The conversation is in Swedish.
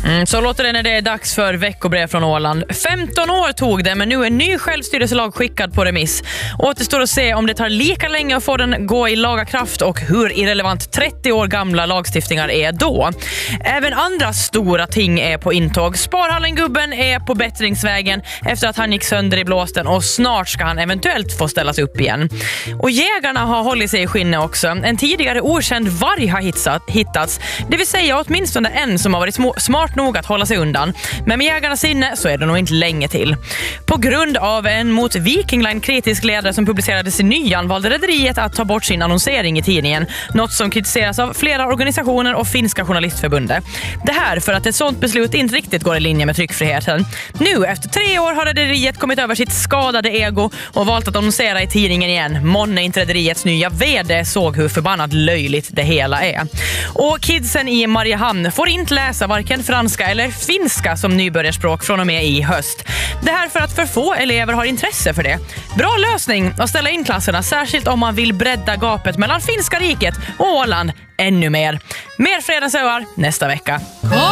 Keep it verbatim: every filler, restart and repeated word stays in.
Mm, så låter det när det är dags för veckobrev från Åland. femton år tog det, men nu är en ny självstyrelselag skickad på remiss. Återstår att se om det tar lika länge att få den gå i laga kraft och hur irrelevant trettio år gamla lagstiftningar är då. Även andra stora ting är på intåg. Sparhallen-gubben är på bättringsvägen efter att han gick sönder i blåsten och snart ska han eventuellt få ställas upp igen. Och jägarna har hållit sig i skinnet också. En tidigare okänd varg har hittats, det vill säga åtminstone en som har varit smart nog att hålla sig undan. Men med jägarnas sinne så är det nog inte länge till. På grund av en mot Viking Line kritisk ledare som publicerades i nyan valde rederiet att ta bort sin annonsering i tidningen. Något som kritiseras av flera organisationer och Finska journalistförbundet. Det här för att ett sånt beslut inte riktigt går i linje med tryckfriheten. Nu efter tre år har rederiet kommit över sitt skadade ego och valt att annonsera i tidningen igen. Månne inte rederiets nya vd såg hur förbannat löjligt det hela är. Och kidsen i Mariehamn får inte läsa varken franska eller finska som nybörjarspråk från och med i höst. Det här för att för få elever har intresse för det. Bra lösning att ställa in klasserna, särskilt om man vill bredda gapet mellan finska riket och Åland ännu mer. Mer Fredagsöar nästa vecka.